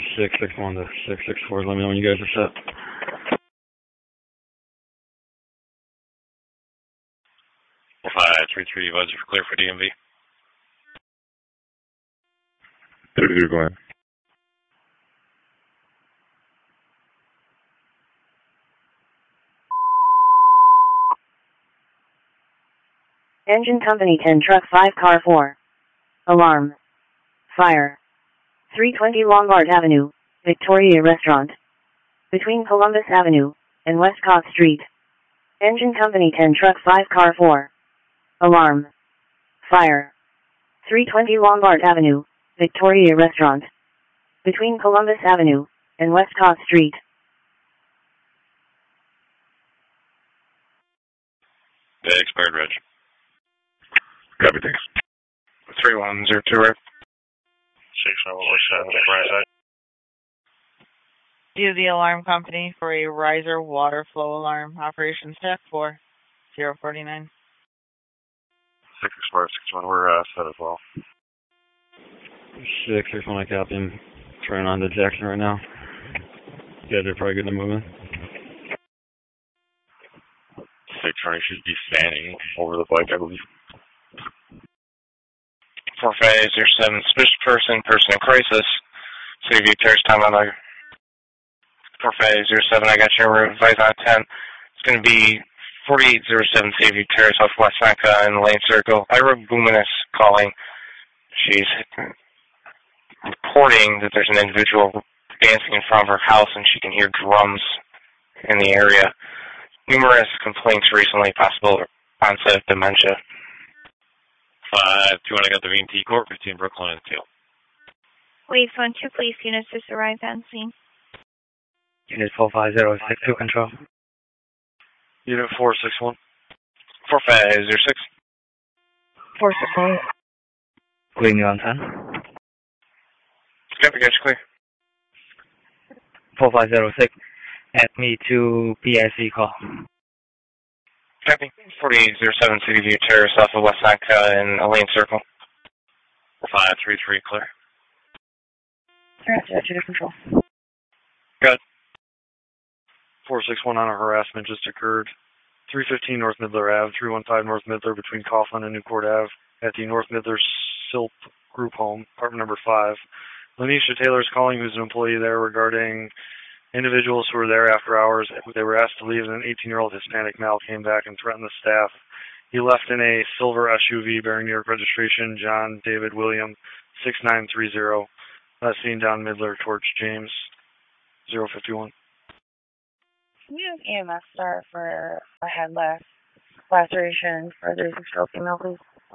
661 to 664. Let me know when you guys are set. Well, 533, advisor for clear for DMV. Go ahead. Engine Company 10 Truck 5 Car 4. Alarm. Fire. 320 Lombard Avenue, Victoria Restaurant. Between Columbus Avenue and Westcott Street. Engine Company 10 Truck 5 Car 4. Alarm. Fire. 320 Lombard Avenue, Victoria Restaurant. Between Columbus Avenue and Westcott Street. The expired reg. Copy, thanks. 3102, right? 607, right side. Do the alarm company for a riser water flow alarm. Operations Tech 4049. 6 expired, 61, we're set as well. 661, I copy him. Turning on to Jackson right now. You guys are probably getting moving. 620 should be standing over the bike, I believe. 4507, suspicious person in crisis. City View Terrace, time on the 4507, I got your advice on 10. It's going to be 4807 City View Terrace off West Seneca in the Lane Circle. Ira Boominis calling. She's reporting that there's an individual dancing in front of her house and she can hear drums in the area. Numerous complaints recently, possible onset of dementia. 521, I got the V&T Court, 15 Brooklyn and Teal. Wave 12, police units just arrived on scene. Unit 450, to control. Unit 461. 4506. 461. Clean you on 10. Copy, guys, clear. 4506. Add me to PIC call. Copy. 4807 City View Terrace off of West Seneca in Elaine Circle. 533, clear. Director control. Got 461 on a harassment just occurred. 315 North Midler Ave, 315 North Midler between Coughlin and Newport Ave at the North Midler Silp Group Home, apartment number 5. Lanisha Taylor is calling, who's an employee there, regarding individuals who were there after hours. They were asked to leave, and an 18-year-old Hispanic male came back and threatened the staff. He left in a silver SUV bearing New York registration, John David William, 6930. Seen down Midler towards James, 051. Can you have EMS start for a head laceration for 36-year-old female, please?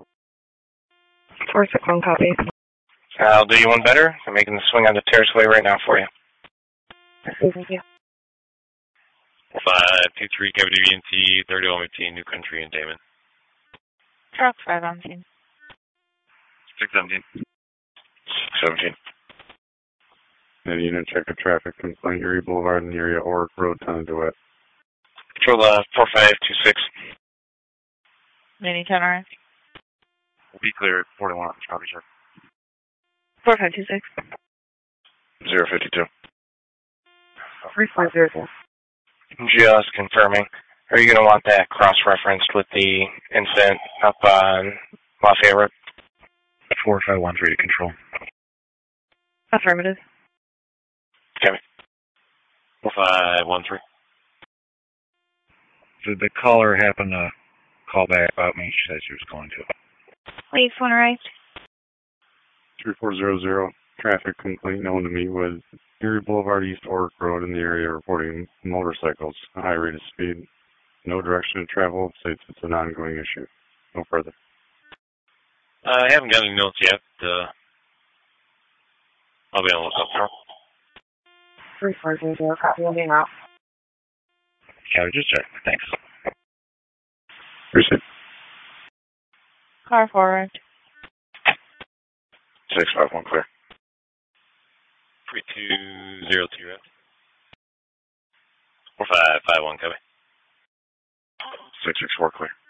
461, copy. I'll do you one better. I'm making the swing on the Terraceway right now for you. Thank you. 523 Kevin V&T, 3018 New Country and Damon. Truck 5 on scene. 617. 617. And unit check a traffic complaint, Erie Boulevard in the area, or Road, Town of DeWitt. Control 4526. Mini 10 RF. Be clear at 41, copy, sir. 4526. 052. 3500. Just confirming. Are you going to want that cross-referenced with the incident up on Lafayette Road? 4513 to control. Affirmative. Okay. 4513. Did the caller happen to call back about me? She said she was going to. Wave 1 arrived. 3400, traffic complaint known to me was Erie Boulevard, East Ork Road in the area, reporting motorcycles, a high rate of speed, no direction to travel, states it's an ongoing issue. No further. I haven't got any notes yet. I'll be on the lookout for 3400, copy, will be out. Yeah, just check. Thanks. Appreciate it. Car 4 arrived. 651 clear. 3202 right? 4551 copy. 664 clear.